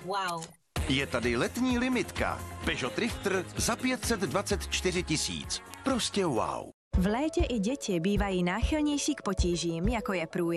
Wow. Je tady letní limitka. Peugeot Drifter za 524 000. Prostě wow. V létě i děti bývají náchylnější k potížím, jako je průjem